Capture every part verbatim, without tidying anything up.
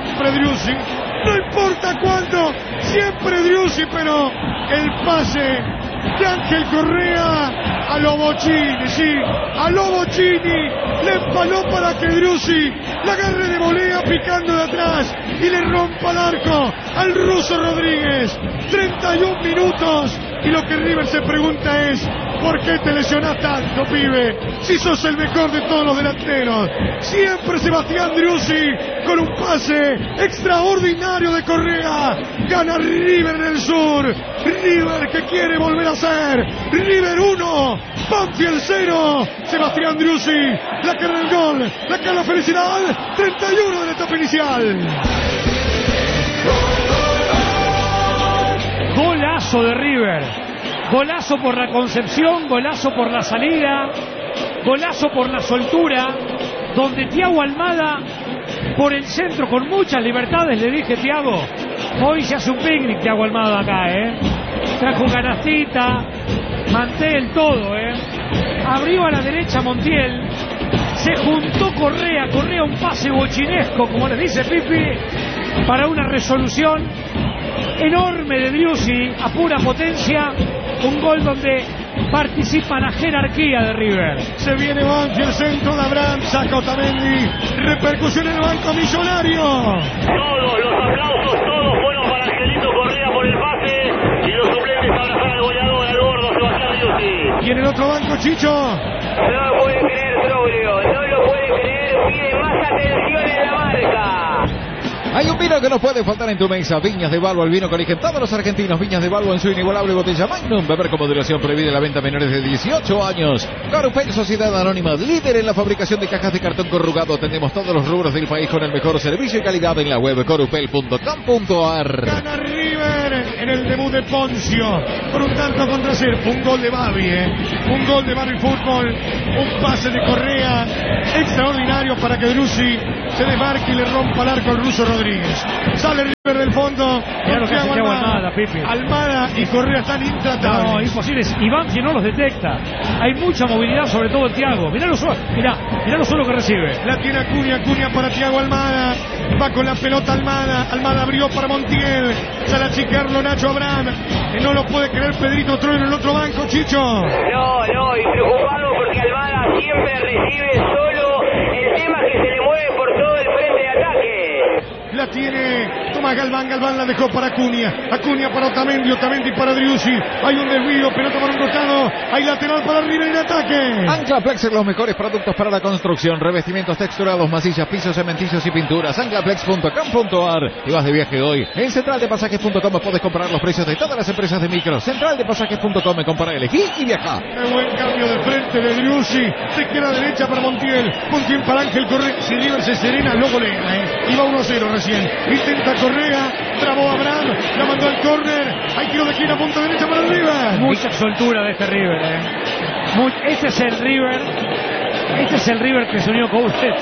siempre Driussi, no importa cuándo, siempre Driussi, pero el pase de Ángel Correa a Lobocini, sí, a Lobocini, le empaló para que Driussi la agarre de volea picando de atrás y le rompa el arco al ruso Rodríguez. treinta y un minutos y lo que River se pregunta es: ¿por qué te lesionás tanto, pibe? Si sos el mejor de todos los delanteros. Siempre Sebastián Driussi con un pase extraordinario de Correa. Gana River en el sur. River que quiere volver a ser River uno, Banfield cero. Sebastián Driussi, la cara del gol, la cara de la felicidad. treinta y uno de la etapa inicial. Golazo de River. Golazo por la concepción, golazo por la salida, golazo por la soltura, donde Thiago Almada por el centro con muchas libertades. Le dije: Thiago, hoy se hace un picnic. Thiago Almada acá, eh trajo canastita, mantel, todo, eh abrió a la derecha Montiel, se juntó Correa, Correa un pase bochinesco, como les dice Pipi, para una resolución enorme de Driussi a pura potencia. Un gol donde participa la jerarquía de River. Se viene Banfield, centro de Abraham, saca Otamendi, repercusión en el banco millonario. Todos los aplausos, todos fueron para Angelito Correa por el pase y los suplentes abrazan al goleador, al gordo Sebastián Driussi. Y en el otro banco, Chicho. No lo puede creer Troglio, no lo puede creer, pide más atención en la marca. Hay un vino que no puede faltar en tu mesa. Viñas de Balbo, el vino que eligen todos los argentinos. Viñas de Balbo en su inigualable botella Magnum. Beber con moderación, prohibida la venta a menores de dieciocho años. Corupel, Sociedad Anónima, líder en la fabricación de cajas de cartón corrugado. Atendemos todos los rubros del país con el mejor servicio y calidad en la web corupel punto com punto ar. Gana River en el debut de Poncio por un tanto contra cero. Un gol de Babi, ¿eh? Un gol de Babi Fútbol. Un pase de Correa extraordinario para que Driussi se desmarque y le rompa el arco al ruso Rodríguez. Sale River del fondo. Mirá lo que hace Thiago Almada, Pipi. Almada y Correa están intratables. No, imposibles. Iván que no los detecta. Hay mucha movilidad, sobre todo en Thiago. Mirá lo solo, mirá, mirá lo solo que recibe. La tiene Acuña, Acuña para Thiago Almada. Va con la pelota Almada. Almada abrió para Montiel. Sale a achicarlo Nacho Abraham. Que no lo puede creer Pedrito Troilo en el otro banco, Chicho. No, no, y preocupado porque Almada siempre recibe solo. El tema es que se le mueve por todo el frente de ataque. La tiene Tomás Galván, Galván la dejó para Acuña, Acuña para Otamendi, Otamendi para Driussi. Hay un desvío, pelota por un costado, hay lateral para River en ataque. Anclaplex, los mejores productos para la construcción, revestimientos texturados, masillas, pisos, cementillos y pinturas. Anclaplex punto com punto ar. Y vas de viaje hoy. En central de pasajes punto com puedes comparar los precios de todas las empresas de micro. central de pasajes punto com, compara, elegí y viaja. Qué buen cambio de frente de Driussi, de izquierda a derecha para Montiel, Montiel para Ángel Correa. Si River se serena, lo golea, ¿eh? Iba uno a cero recién. Intenta Correa, trabó Abraham, la mandó al córner. Hay tiro de esquina a punta derecha para el River. Mucha soltura de este River, eh. Muy, este es el River, este es el River que soñó Coudet.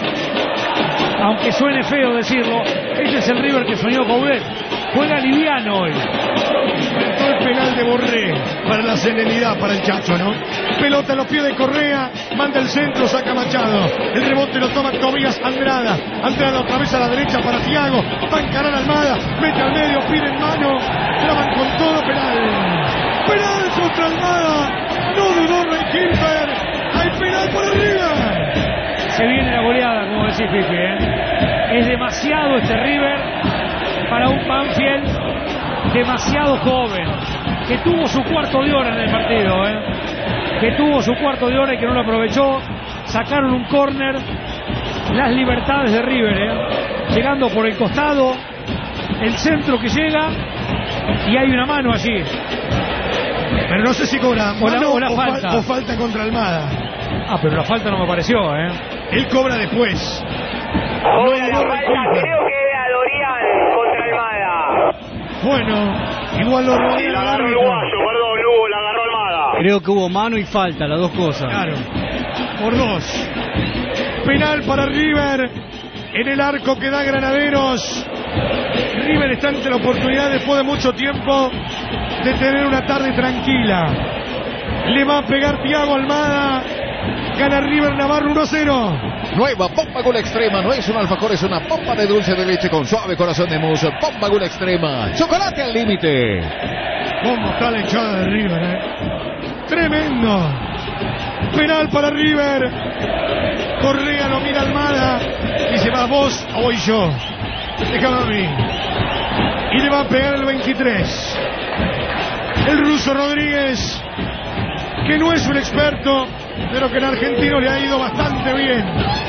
Aunque suene feo decirlo, este es el River que soñó Coudet. Juega liviano hoy. Faltó el penal de Borré para la serenidad para el Chacho, ¿no? Pelota a los pies de Correa, manda el centro, saca Machado. El rebote lo toma Tobías Andrada. Andrada otra vez a la derecha para Thiago. Va a encarar a Almada, mete al medio, pide en mano. Clavan con todo, penal. Penal contra Almada. No dudó Ray Kilper. Hay penal para River. Se viene la goleada, como decís, Pipi, ¿eh? Es demasiado este River para un Banfield demasiado joven, que tuvo su cuarto de hora en el partido, ¿eh? que tuvo su cuarto de hora y que no lo aprovechó. Sacaron un córner, las libertades de River, ¿eh? llegando por el costado, el centro que llega y hay una mano allí. Pero no sé si cobra o la, mano o la o falta. Fal, o falta contra Almada. Ah, pero la falta no me pareció, ¿eh? Él cobra después. Ahora la falta creo que es a Dorian contra Almada. Bueno, igual lo rodea. Y la agarró el guayo, perdón, Lugo, la agarró Almada. Creo que hubo mano y falta, las dos cosas. Claro, por dos. Penal para River. En el arco que da Granaderos. River está ante la oportunidad después de mucho tiempo de tener una tarde tranquila. Le va a pegar Thiago Almada. Gana River Navarro uno a cero. Nueva Pompa Gula Extrema. No es un alfajor, es una pompa de dulce de leche con suave corazón de mousse. Pompa Gula Extrema. Chocolate al límite. ¿Cómo está la echada de River, eh? Tremendo. Penal para River. Correa lo mira Almada. Dice, ¿vas vos o voy yo? Déjame a mí. Y le va a pegar el veintitrés. El ruso Rodríguez, que no es un experto, pero que en argentino le ha ido bastante bien.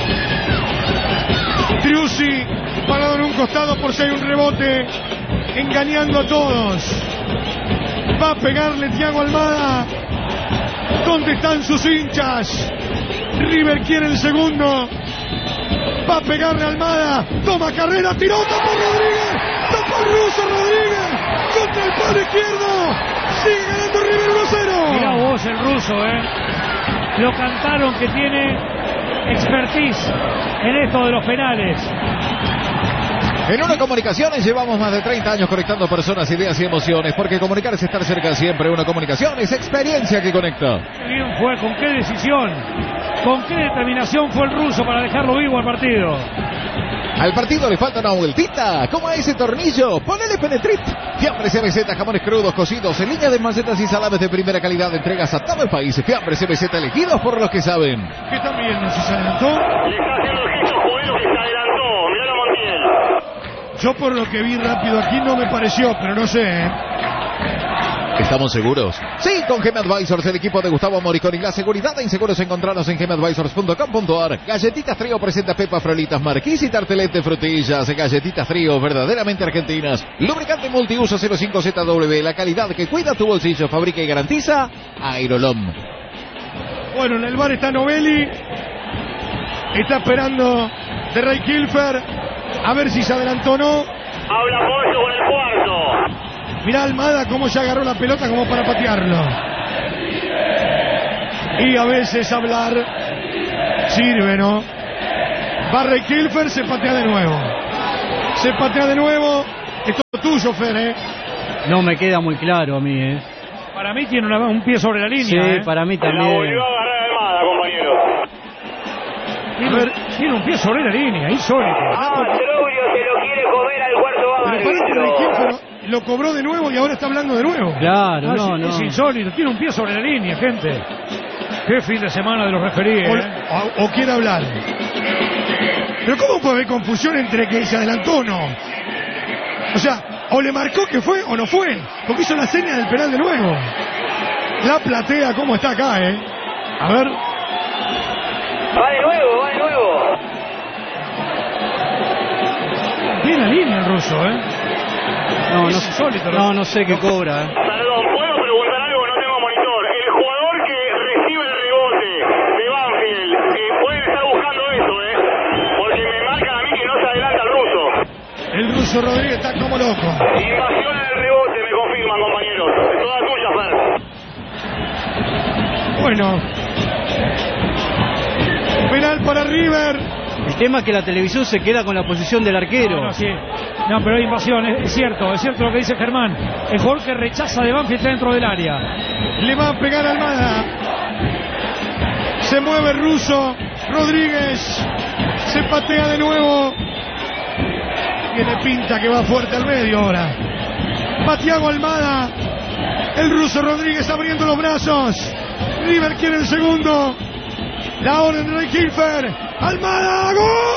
Triussi, parado en un costado por si hay un rebote, engañando a todos. Va a pegarle Thiago Almada. ¿Dónde están sus hinchas? River quiere el segundo. Va a pegarle a Almada. Toma carrera, tiró, tapó Rodríguez. Tapó el ruso Rodríguez. Contra el palo izquierdo. Sigue ganando River uno a cero. Mirá vos el ruso, eh. Lo cantaron que tiene expertise en esto de los penales. En Una Comunicaciones llevamos más de treinta años conectando personas, ideas y emociones, porque comunicar es estar cerca siempre. Una comunicación es experiencia que conecta. Qué bien fue, con qué decisión, con qué determinación fue el ruso para dejarlo vivo al partido. Al partido le falta una vueltita, como a ese tornillo. Ponele Penetrit. Fiambres C B Z, jamones crudos, cocidos, en línea de macetas y salames de primera calidad. Entregas a todo el país. Fiambres C B Z, elegidos por los que saben. ¿Qué están viendo? ¿Si se adelantó? Le está haciendo el gesto Jovelo que se adelantó. Miralo Montiel. Yo por lo que vi rápido aquí no me pareció, pero no sé, ¿eh? ¿Estamos seguros? Sí, con Gem Advisors, el equipo de Gustavo Moricón y la seguridad en seguros encontrarnos en gem advisors punto com punto a r. Galletitas Trío presenta Pepa Frolitas Marquís y Tartelet de frutillas. Galletitas Trío, verdaderamente argentinas. Lubricante multiuso cero cinco Z W, la calidad que cuida tu bolsillo, fabrica y garantiza Aerolom. Bueno, en el bar está Novelli. Está esperando de Ray Kilfer. A ver si se adelantó o no. Habla Pollo con el cuarto. Mirá Almada cómo ya agarró la pelota como para patearlo. Y a veces hablar sirve, ¿no? Va Ray Kilfer, se patea de nuevo. Se patea de nuevo. Esto es tuyo, Fer, ¿eh? No me queda muy claro a mí, ¿eh? Para mí tiene una- un pie sobre la línea. Sí, eh. para mí La también. volvió a agarrar Almada, compañero. Tiene, un- tiene un pie sobre la línea, insólito. Ah, Troglio se lo quiere comer al cuarto Pero parece que Ray árbitro. Kilfer lo cobró de nuevo y ahora está hablando de nuevo. Claro, Ah, no, es, no. es insólito, tiene un pie sobre la línea, gente. Qué fin de semana de los referíes, O, eh. o- o quiere hablar. Pero ¿cómo puede haber confusión entre que se adelantó o no? O sea, o le marcó que fue o no fue. Porque hizo la seña del penal de nuevo. La platea, ¿cómo está acá, eh? A ver. Va de nuevo, va de nuevo. Tiene la línea el ruso, eh. No, Es no, insólito, ¿no? no, no sé qué cobra, ¿eh? Perdón, ¿puedo preguntar algo? No tengo monitor. El jugador que recibe el rebote de Banfield, eh, pueden estar buscando eso, ¿eh? Porque me marcan a mí que no se adelanta el ruso. El ruso Rodríguez está como loco. Invasión en el rebote, me confirman, compañeros. Es toda tuya, Fer. Bueno. Penal para River. El tema es que la televisión se queda con la posición del arquero. No, no, sí. No, pero hay invasión, es, es cierto, es cierto lo que dice Germán. El jugador que rechaza de Banfield está dentro del área. Le va a pegar Almada. Se mueve el ruso. Rodríguez. Se patea de nuevo. Tiene pinta que va fuerte al medio ahora. Va Thiago Almada. El ruso Rodríguez abriendo los brazos. River quiere el segundo. La orden de Ray Kilfer. Almada. ¡Gol!